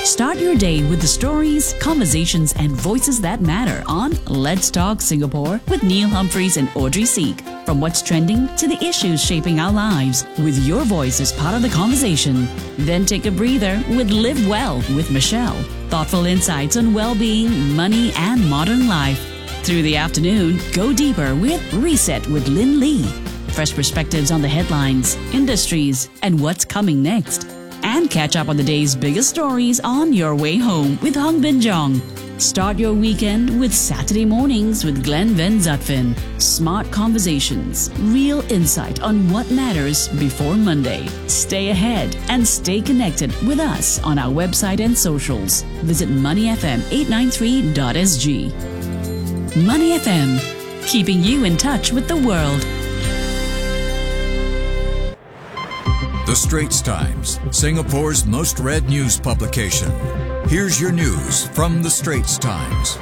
Start your day with the stories, conversations, and voices that matter on Let's Talk Singapore with Neil Humphreys and Audrey Seek. From what's trending to the issues shaping our lives, with your voice as part of the conversation. Then take a breather with Live Well with Michelle. Thoughtful insights on well-being, money, and modern life. Through the afternoon, go deeper with Reset with Lynn Lee. Fresh perspectives on the headlines, industries, and what's coming next. And catch up on the day's biggest stories on your way home with Hong Bin Jong. Start your weekend with Saturday Mornings with Glenn Van Zutphen. Smart conversations, real insight on what matters before Monday. Stay ahead and stay connected with us on our website and socials. Visit moneyfm893.sg. Money FM, keeping you in touch with the world. The Straits Times, Singapore's most read news publication. Here's your news from The Straits Times.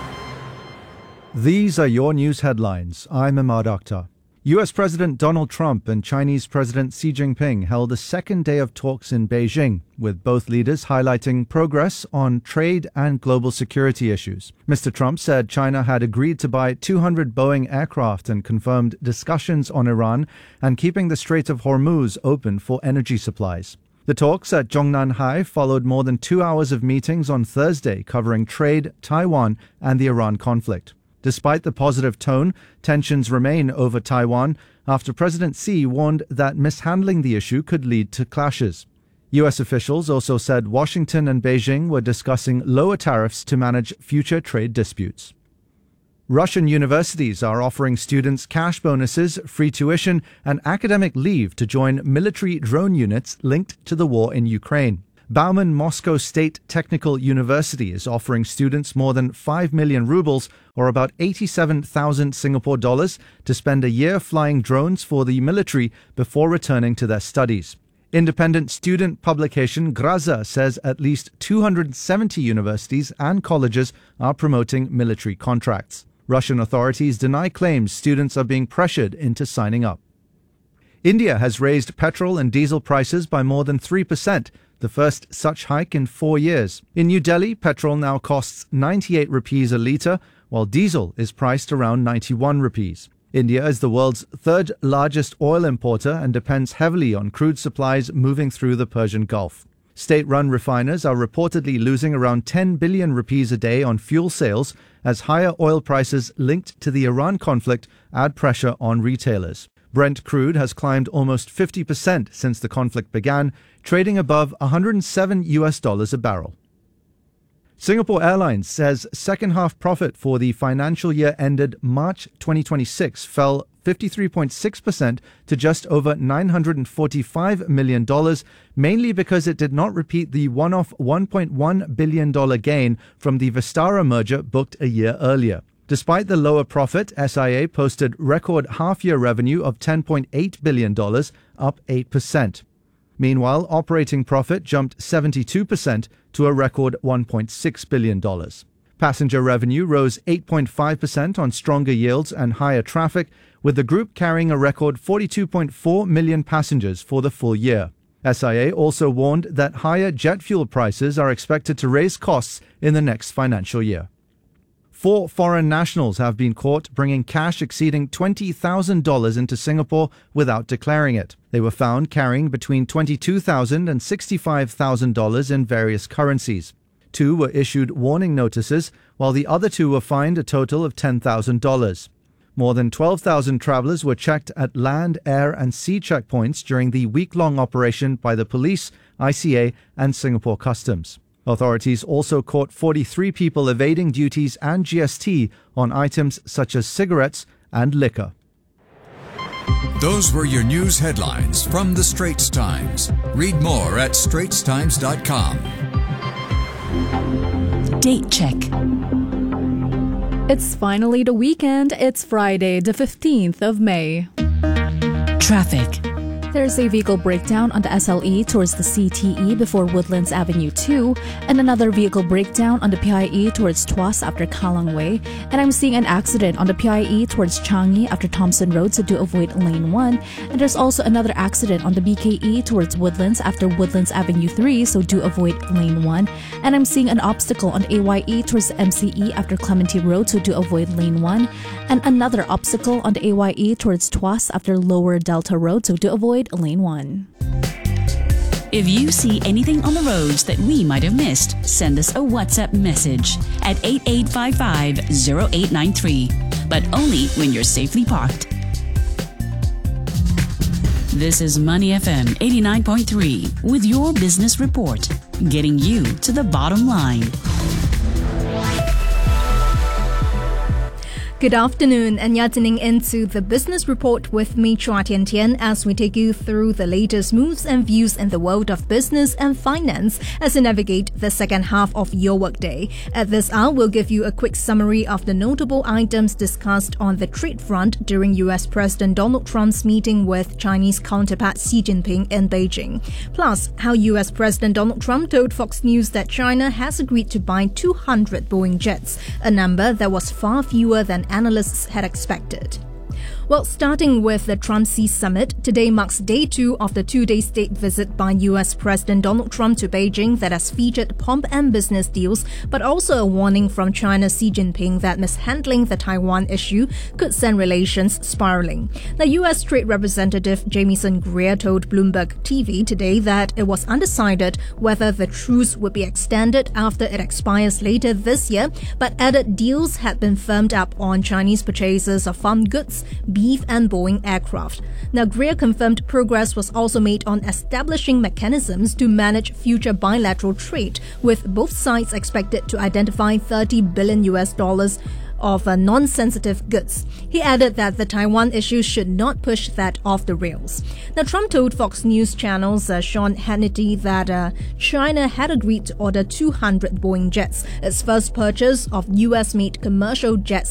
These are your news headlines. I'm Ahmad Akhtar. US President Donald Trump and Chinese President Xi Jinping held a second day of talks in Beijing, with both leaders highlighting progress on trade and global security issues. Mr. Trump said China had agreed to buy 200 Boeing aircraft and confirmed discussions on Iran and keeping the Strait of Hormuz open for energy supplies. The talks at Zhongnanhai High followed more than 2 hours of meetings on Thursday covering trade, Taiwan, and the Iran conflict. Despite the positive tone, tensions remain over Taiwan after President Xi warned that mishandling the issue could lead to clashes. U.S. officials also said Washington and Beijing were discussing lower tariffs to manage future trade disputes. Russian universities are offering students cash bonuses, free tuition, and academic leave to join military drone units linked to the war in Ukraine. Bauman Moscow State Technical University is offering students more than 5 million rubles, or about 87,000 Singapore dollars, to spend a year flying drones for the military before returning to their studies. Independent student publication Graza says at least 270 universities and colleges are promoting military contracts. Russian authorities deny claims students are being pressured into signing up. India has raised petrol and diesel prices by more than 3%, the first such hike in 4 years. In New Delhi, petrol now costs 98 rupees a litre, while diesel is priced around 91 rupees. India is the world's third largest oil importer and depends heavily on crude supplies moving through the Persian Gulf. State-run refiners are reportedly losing around 10 billion rupees a day on fuel sales as higher oil prices linked to the Iran conflict add pressure on retailers. Brent crude has climbed almost 50% since the conflict began, trading above $107 a barrel. Singapore Airlines says second-half profit for the financial year ended March 2026 fell 53.6% to just over $945 million, mainly because it did not repeat the one-off $1.1 billion gain from the Vistara merger booked a year earlier. Despite the lower profit, SIA posted record half-year revenue of $10.8 billion, up 8%. Meanwhile, operating profit jumped 72% to a record $1.6 billion. Passenger revenue rose 8.5% on stronger yields and higher traffic, with the group carrying a record 42.4 million passengers for the full year. SIA also warned that higher jet fuel prices are expected to raise costs in the next financial year. 4 foreign nationals have been caught bringing cash exceeding $20,000 into Singapore without declaring it. They were found carrying between $22,000 and $65,000 in various currencies. 2 were issued warning notices, while the other 2 were fined a total of $10,000. More than 12,000 travellers were checked at land, air and sea checkpoints during the week-long operation by the police, ICA and Singapore Customs. Authorities also caught 43 people evading duties and GST on items such as cigarettes and liquor. Those were your news headlines from The Straits Times. Read more at straitstimes.com. Date check. It's finally the weekend. It's Friday, the 15th of May. Traffic. There's a vehicle breakdown on the SLE towards the CTE before Woodlands Avenue 2, and another vehicle breakdown on the PIE towards Tuas after Kallang Way. And I'm seeing an accident on the PIE towards Changi after Thompson Road, so do avoid lane 1. And there's also another accident on the BKE towards Woodlands after Woodlands Avenue 3, so do avoid lane 1. And I'm seeing an obstacle on AYE towards the MCE after Clementi Road, so do avoid lane 1. And another obstacle on the AYE towards Tuas after Lower Delta Road, so do avoid lane 1. If you see anything on the roads that we might have missed, send us a WhatsApp message at 8855-0893, but only when you're safely parked. This is Money FM 89.3 with your business report, getting you to the bottom line. Good afternoon, and you're tuning into the Business Report with me, Chua Tian Tian, as we take you through the latest moves and views in the world of business and finance as you navigate the second half of your workday. At this hour, we'll give you a quick summary of the notable items discussed on the trade front during US President Donald Trump's meeting with Chinese counterpart Xi Jinping in Beijing. Plus, how US President Donald Trump told Fox News that China has agreed to buy 200 Boeing jets, a number that was far fewer than analysts had expected. Well, starting with the Trump-Xi summit, today marks day 2 of the 2-day state visit by US President Donald Trump to Beijing that has featured pomp and business deals, but also a warning from China's Xi Jinping that mishandling the Taiwan issue could send relations spiraling. The US Trade Representative Jamieson Greer told Bloomberg TV today that it was undecided whether the truce would be extended after it expires later this year, but added deals had been firmed up on Chinese purchases of farm goods, beef and Boeing aircraft. Now, Greer confirmed progress was also made on establishing mechanisms to manage future bilateral trade, with both sides expected to identify $30 billion of non-sensitive goods. He added that the Taiwan issue should not push that off the rails. Now, Trump told Fox News channel's Sean Hannity that China had agreed to order 200 Boeing jets, its first purchase of US-made commercial jets